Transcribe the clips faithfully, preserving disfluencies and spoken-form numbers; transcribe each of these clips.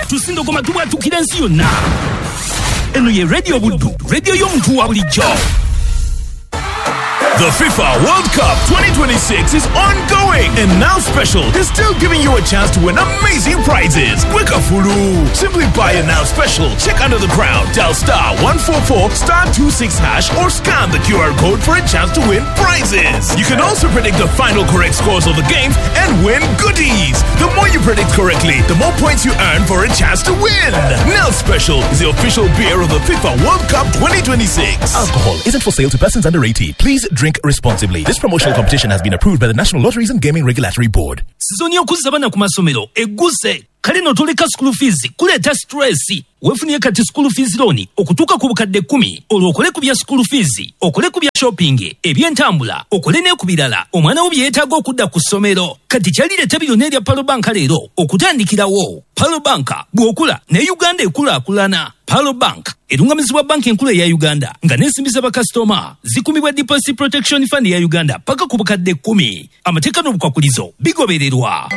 tusindogoma tubwatukira ensi yonna. Eno ye Radio Buddu, radio y'omuntu wa bulijjo. The FIFA World Cup twenty twenty-six is ongoing, and Now Special is still giving you a chance to win amazing prizes. Weka fulu. Simply buy a Now Special, check under the crown, dial star one four four star two six hash, or scan the Q R code for a chance to win prizes. You can also predict the final correct scores of the games and win goodies. The more you predict correctly, the more points you earn for a chance to win. Now Special is the official beer of the FIFA World Cup twenty twenty-six. Alcohol isn't for sale to persons under eighteen. Please drink responsibly. This promotional competition has been approved by the National Lotteries and Gaming Regulatory Board. Sizoni y'okuzza bana ku masomero egguse kale notoleka school fees kuleeta stress. Wefunye kati school fees loan okutuuka ku bukadde kumi olwo okole ku bya school fees, okole ku bya shopping, ebyentambula, okole ne ku birala omwana wo byeetaaga okudda ku ssomero. Kati kyalireeta byonna erya Palo Bank leero okutandikirawo. Palo Bank bw'okula ne Uganda ekulaakulana. Palo Bank erungamizibwa banki enkulu eya Uganda nga n'ensimbi z'abakasitoma zikumibwa Deposit Protection Fund ya Uganda paka ku bukadde kumi. Amateeka n'obukwakulizo bigobererwa.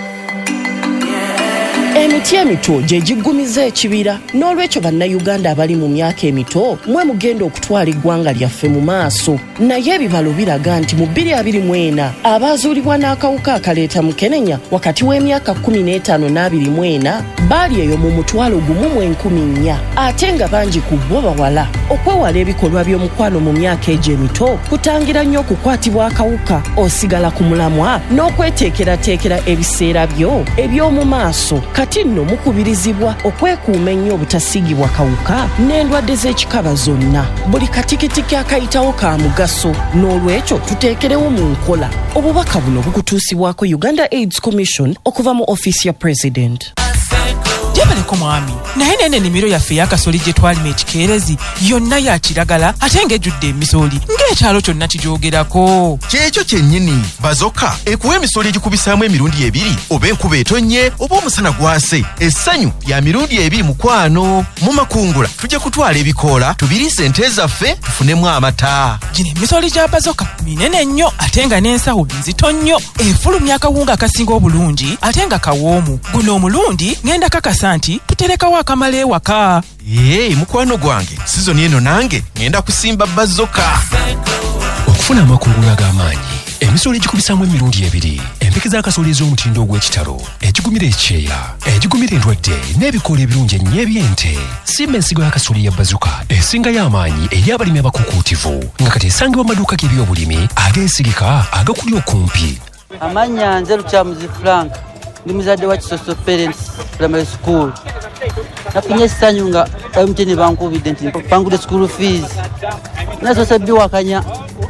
Emiti emito gye giggumiza ekibira, n'olwekyo bannayuganda abali mu myaka emito mwe mugenda okutwala eggwanga lyaffe mu maaso. Naye ebibalo biraga nti mu bbiri abiri mu ena abaazuulibwa n'akawuka akaleeta mukenenya wakati w'emyaka kkumi n'etaano n'abiri mu ena baali eyo mu mutwalo gumu mu enkumi nnya, ate nga bangi ku bo bawala. Okwewala ebikolwa by'omukwano mu myaka egyo emito kutangira nnyo okukwatibwa akawuka, osigala ku mulamwa n'okweteekerateekera ebiseera byo eby'omu maaso. Kati nno mukubirizibwa okwekuuma ennyo obutasigibwa kawuka n'endwadde z'ekikaba zonna. Buli katikitiki akayitawo ka mugaso, n'olwekyo tuteekerewo mu nkola. Obubaka buno bukutuusibwako Uganda AIDS Commission okuva mu office ya President. Jebaleko mwami, naye nene ennimiro yaffe ey'akasooli gye twalima ekikeerezi yonna ya kiragala ate ng'ejjudde emisooli ng'ekyalo kyonna kijoogerako. Kyekyo kyennyini bazoka ekuwa emisooli egikubisaamu emirundi ebiri oba enkuba etonnye oba omusana gwase. Essanyu lya mirundi ebiri mukwano. Mu makungula tujja kutwala ebikoola tubiriise ente zaffe tufunemu amata. Gino emisooli gya bazoka minene nnyo ate nga n'ensawo nzito nnyo, efulumya akawunga akasinga obulungi ate nga kawoomu. Guno omulundi ngenda kakasa nti tuterekawo akamala ewaka. Yee, mukwano gwange sizoni eno nange ngenda kusimba bazoka. Okufuna amakungula ag'amaanyi, emisooli egikubisaamu emirundi ebiri, empeke z'akasooli ez'omutindo ogw'ekitalo, ekigumira ekyeya, ekigumira endwadde n'ebikoola ebirungi ennyo eby'ente. Simba ensigo y'akasooli ya bazuka esingayo amaanyi eri abalimi abakukuutivu nga kati esangibwa mu maduuka g'ebyobulimi ageesigika agakuli okumpi. Amannya nze Lukyamuzi Frank, ndi muzadde wa Kisoso Parents Primary School. Nafunye essanyu nga M T N bankubidde nti bangudde school fees. Nasoose biwakanya.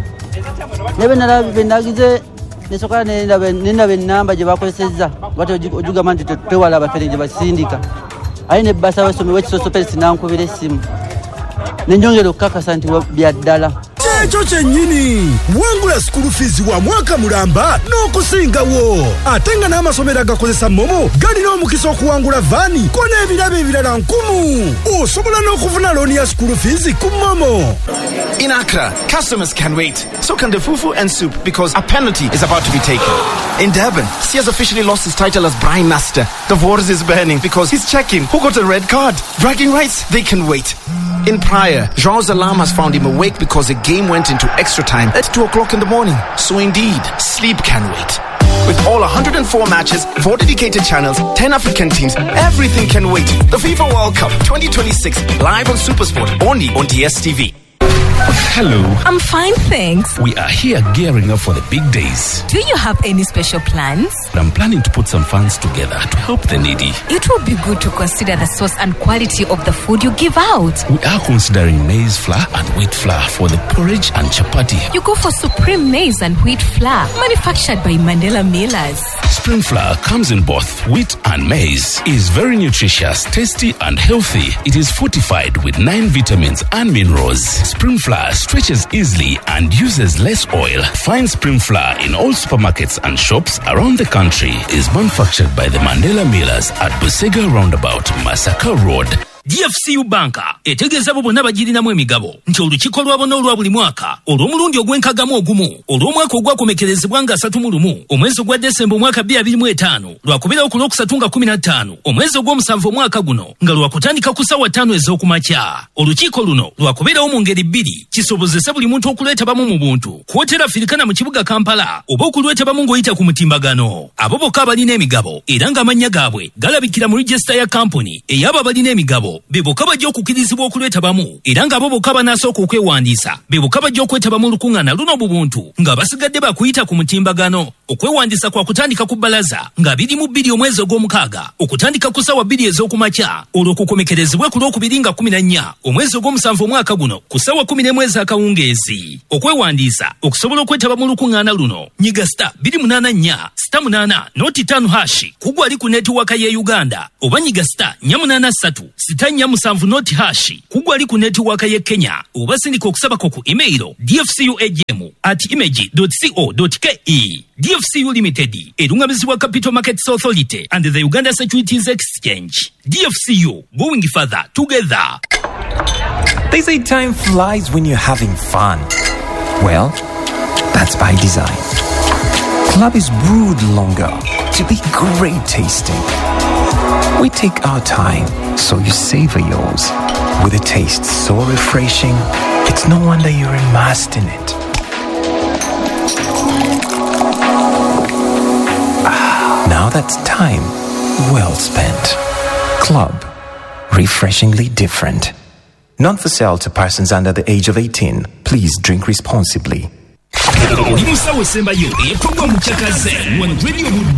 Nebe nalabe nagize nesoka nenaba ennamba gye bakozesezza bati ojugamba nti twewala abafere gye basindika. Ayi ne bbasa abasomi w'Ekisoso Parents nankubira essimu. Nenjongera okukakasa nti bya ddala. Ekyo kyennyini wangula school fees wa mwaka mulamba n'okusingawo. Ate nga n'amasomero agakozesa momo galina omukisa okuwangula vaani ko n'ebirabo ebirala nkumu. Osobola n'okufuna looni ya school fees ku momo. In Accra, customers can wait. So can the fufu and soup because a penalty is about to be taken. In Durban, he has officially lost his title as Brine Master. The waters is burning because he's checking who got a red card. Bragging rights, they can wait. In Praia, João's alarm has found him awake because the game went into extra time at two o'clock in the morning. So indeed, sleep can wait. With all one hundred four matches, four dedicated channels, ten African teams, everything can wait. The FIFA World Cup twenty twenty-six, live on SuperSport, only on D S T V. Hello. I'm fine, thanks. We are here gearing up for the big days. Do you have any special plans? I'm planning to put some funds together to help the needy. It would be good to consider the source and quality of the food you give out. We are considering maize flour and wheat flour for the porridge and chapati. You go for Supreme Maize and Wheat Flour, manufactured by Mandela Millers. Spring flour comes in both wheat and maize. It is very nutritious, tasty and healthy. It is fortified with nine vitamins and minerals. Spring flour stretches easily and uses less oil. Find Spring flour in all supermarkets and shops around the country. It is manufactured by the Mandela Millers at Busega Roundabout, Masaka Road. D F C U banka etegeeza abo bonna bagirinamu emigabo nti olukiiko lwa bonna olwa buli mwaka olw'omulundi ogw'enkagamu ogumu olw'omwaka ogwakomekerezebwa nga asatu mu lumu omwezi ogwa Desemba omwaka bbiri abiri mu etaano lwakubeerawo ku lwokusatu nga kumi na ttaano omwezi ogw'omusanvu omwaka guno nga lwakutandika ku ssaawa ttaano ez'okumakya. Olukiiko luno lwakubeerawo mu ngeri bbiri kisobozese buli muntu okulwetabamu mu buntu kwotera Afirikana mu kibuga Kampala oba okulwetabamu ng'oyita ku mutimbagano. Abo bokka abalina emigabo era ng'amannya gaabwe galabikira mu register ya kampuni ey'abo abalina emigabo be bokka bajja okukkirizibwa okulwetabamu era ng'abo bokka banasooka okwewandiisa be bokka bajja okwetabamu olukuŋŋaana luno mu buntu nga basigadde bakuyita ku mutimbagano. Okwewandiisa kwa kutandika ku bbalaza nga biri mu bbiri omwezi ogw'omukaaga okutandika ku ssaawa bbiri ez'okumakya olwo kukomekerezebwe ku lwokubiri nga kumi na nnya omwezi ogw'omusanvu omwaka guno ku ssaawa kumi n'emu ez'akawungeezi. Okwewandiisa okusobola okwetaba mu lukuŋŋaana luno nyiga sita bbiri munaana nnya sita munaana nooti ttaano hashi kugwa ali ku netiwaaka ye Uganda oba nyiga sita nnya munaana ssatu sita nnya musanvu nooti hashi kugwa ali ku netiwaaka ye Kenya oba sindika okusabako ku emailo dfcugm at image dot co dot ke. D F C U Limited erungamizibwa Capital Markets Authority and the Uganda Securities Exchange. D F C U, going further together. They say time flies when you're having fun. Well, that's by design. Club is brewed longer to be great tasting. We take our time, so you savor yours. With a taste so refreshing, it's no wonder you're immersed in it. Ah, now that's time well spent. Club, refreshingly different. Not for sale to persons under the age of eighteen. Please drink responsibly. Oli musawo sembayo eyekolwa mu kyakaze wano Radio